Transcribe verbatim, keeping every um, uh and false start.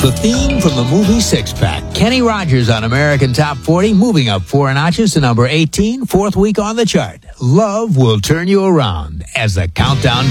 The theme from the movie Six Pack. Kenny Rogers on American Top forty, moving up four notches to number eighteen, fourth week on the chart. Love will turn you around as the countdown